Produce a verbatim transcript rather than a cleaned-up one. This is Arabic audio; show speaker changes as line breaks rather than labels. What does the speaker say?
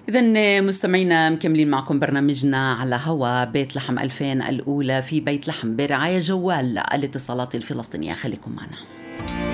إذن مستمعينا مكملين معكم برنامجنا على هوا بيت لحم ألفين الأولى في بيت لحم برعاية جوال الاتصالات الفلسطينية. خليكم معنا.